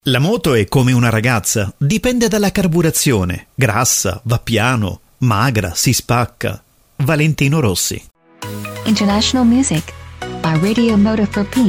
La moto è come una ragazza, dipende dalla carburazione. Grassa, va piano, magra, si spacca. Valentino Rossi. International music by Radio Moto for Peace.